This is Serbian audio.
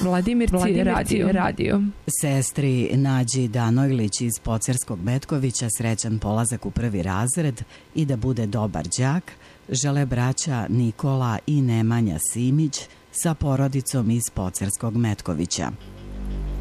Vladimirci radio. Sestri Nađi Danojlić iz Pocerskog Metkovića srećan polazak u 1. razred i da bude dobar đak žele braća Nikola i Nemanja Simić sa porodicom iz Pocerskog Metkovića.